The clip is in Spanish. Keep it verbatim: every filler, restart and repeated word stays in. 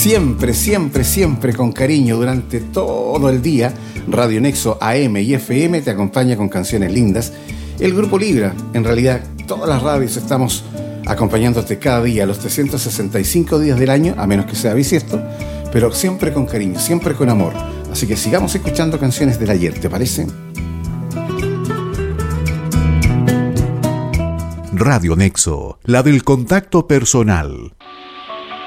Siempre, siempre, siempre con cariño durante todo el día, Radio Nexo A M y F M te acompaña con canciones lindas. El Grupo Libra, en realidad, todas las radios estamos acompañándote cada día, los trescientos sesenta y cinco días del año, a menos que sea bisiesto, pero siempre con cariño, siempre con amor. Así que sigamos escuchando canciones del ayer, ¿te parece? Radio Nexo, la del contacto personal.